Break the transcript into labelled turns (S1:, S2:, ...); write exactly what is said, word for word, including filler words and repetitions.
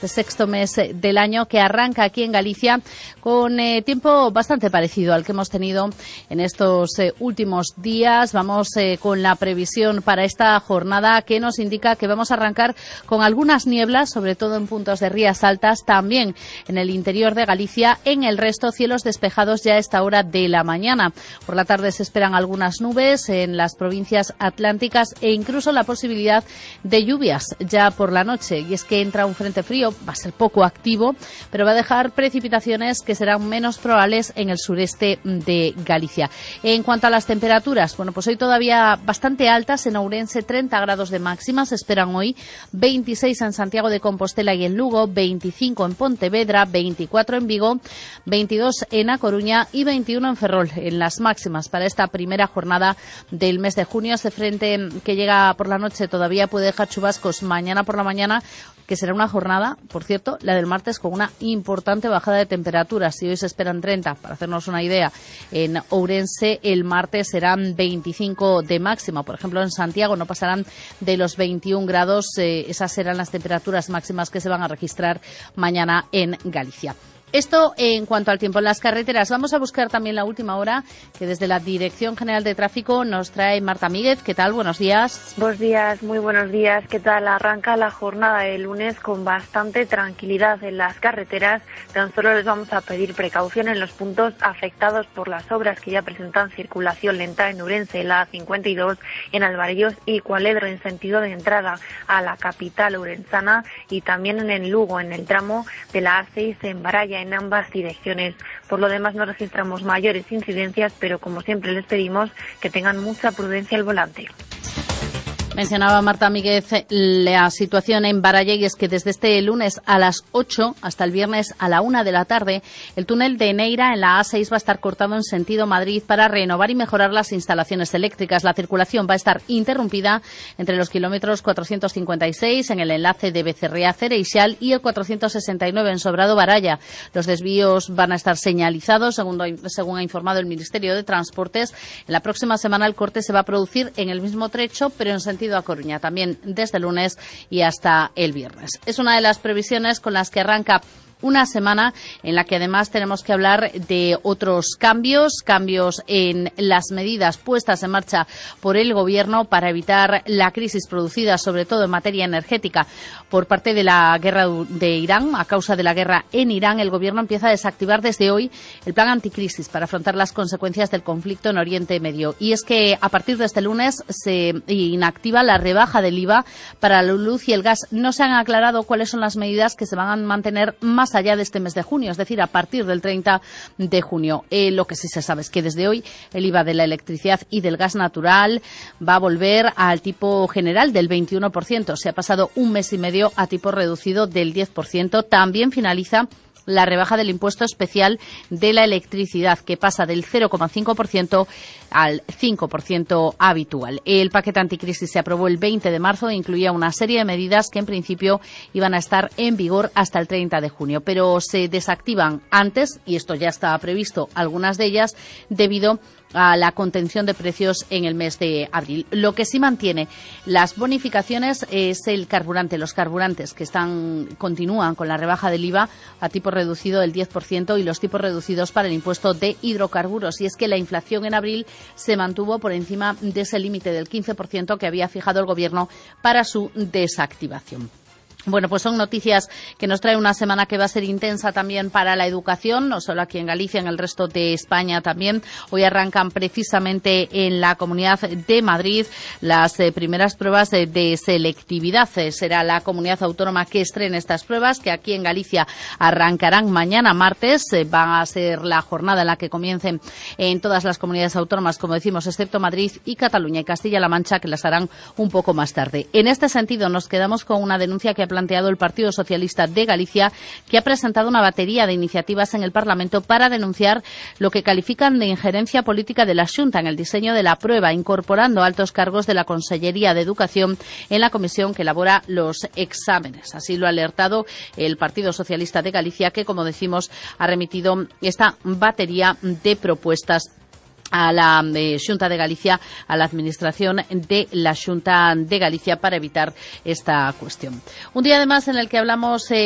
S1: este sexto mes del año que arranca aquí en Galicia con eh, tiempo bastante parecido al que hemos tenido en estos eh, últimos días. Vamos eh, con la previsión para esta jornada que nos indica que vamos a arrancar con algunas nieblas, sobre todo en puntos de Rías Altas, también en el interior de Galicia. En el resto, cielos despejados ya a esta hora de la mañana. Por la tarde se esperan algunas nubes en las provincias atlánticas e incluso la posibilidad de lluvias ya por la noche. Y es que entra un frente frío, va a ser poco activo, pero va a dejar precipitaciones que serán menos probables en el sureste de Galicia. En cuanto a las temperaturas, bueno, pues hoy todavía bastante altas. En Ourense, treinta grados de máxima se esperan hoy, veintiséis en Santiago de Compostela y en Lugo, veinticinco en Pontevedra, veinticuatro en Vigo, veintidós en A Coruña y veintiuno en Ferrol, en las máximas para esta primera jornada del mes de junio. Ese frente que llega por la noche todavía puede dejar chubascos mañana por la mañana, que será una jornada, por cierto, la del martes, con una importante bajada de temperaturas. Si hoy se esperan treinta, para hacernos una idea, en Ourense el martes serán veinticinco de máxima. Por ejemplo, en Santiago no pasarán de los veintiún grados. Eh, esas serán las temperaturas máximas que se van a registrar mañana en Galicia. Esto en cuanto al tiempo en las carreteras. Vamos a buscar también la última hora que desde la Dirección General de Tráfico nos trae Marta Míguez. ¿Qué tal? Buenos días.
S2: Buenos días, muy buenos días. ¿Qué tal? Arranca la jornada de lunes con bastante tranquilidad en las carreteras. Tan solo les vamos a pedir precaución en los puntos afectados por las obras que ya presentan circulación lenta en Ourense, la A cincuenta y dos, en Alvarellos y Cualedro en sentido de entrada a la capital ourensana, y también en el Lugo, en el tramo de la A seis en Baralla, en ambas direcciones. Por lo demás no registramos mayores incidencias, pero como siempre les pedimos que tengan mucha prudencia al volante.
S1: Mencionaba Marta Míguez la situación en Baralla, y es que desde este lunes a las ocho hasta el viernes a la una de la tarde, el túnel de Neira en la A seis va a estar cortado en sentido Madrid para renovar y mejorar las instalaciones eléctricas. La circulación va a estar interrumpida entre los kilómetros cuatrocientos cincuenta y seis en el enlace de Becerrea-Cereixal y el cuatrocientos sesenta y nueve en Sobrado-Baralla. Los desvíos van a estar señalizados, según, según ha informado el Ministerio de Transportes. En la próxima semana el corte se va a producir en el mismo trecho, pero en sentido a Coruña, también desde el lunes y hasta el viernes. Es una de las previsiones con las que arranca una semana en la que además tenemos que hablar de otros cambios, cambios en las medidas puestas en marcha por el Gobierno para evitar la crisis producida, sobre todo en materia energética, por parte de la guerra de Irán. A causa de la guerra en Irán, el Gobierno empieza a desactivar desde hoy el plan anticrisis para afrontar las consecuencias del conflicto en Oriente Medio. Y es que a partir de este lunes se inactiva la rebaja del I V A para la luz y el gas. No se han aclarado cuáles son las medidas que se van a mantener más allá de este mes de junio, es decir, a partir del treinta de junio. Eh, lo que sí se sabe es que desde hoy el I V A de la electricidad y del gas natural va a volver al tipo general del veintiuno por ciento. Se ha pasado un mes y medio a tipo reducido del diez por ciento. También finaliza la rebaja del impuesto especial de la electricidad, que pasa del cero coma cinco por ciento al cinco por ciento habitual. El paquete anticrisis se aprobó el veinte de marzo e incluía una serie de medidas que en principio iban a estar en vigor hasta el treinta de junio, pero se desactivan antes, y esto ya estaba previsto, algunas de ellas, debido a la contención de precios en el mes de abril. Lo que sí mantiene las bonificaciones es el carburante, los carburantes que están continúan con la rebaja del I V A a tipo reducido del diez por ciento y los tipos reducidos para el impuesto de hidrocarburos. Y es que la inflación en abril se mantuvo por encima de ese límite del quince por ciento que había fijado el Gobierno para su desactivación. Bueno, pues son noticias que nos trae una semana que va a ser intensa también para la educación, no solo aquí en Galicia, en el resto de España también. Hoy arrancan precisamente en la Comunidad de Madrid las eh, primeras pruebas de, de selectividad. Eh, será la comunidad autónoma que estrene estas pruebas, que aquí en Galicia arrancarán mañana martes. Eh, va a ser la jornada en la que comiencen en todas las comunidades autónomas, como decimos, excepto Madrid y Cataluña y Castilla-La Mancha, que las harán un poco más tarde. En este sentido, nos quedamos con una denuncia que ha planteado el Partido Socialista de Galicia, que ha presentado una batería de iniciativas en el Parlamento para denunciar lo que califican de injerencia política de la Xunta en el diseño de la prueba, incorporando altos cargos de la Consellería de Educación en la comisión que elabora los exámenes. Así lo ha alertado el Partido Socialista de Galicia, que, como decimos, ha remitido esta batería de propuestas a la eh, Xunta de Galicia, a la Administración de la Xunta de Galicia, para evitar esta cuestión. Un día además en el que hablamos eh,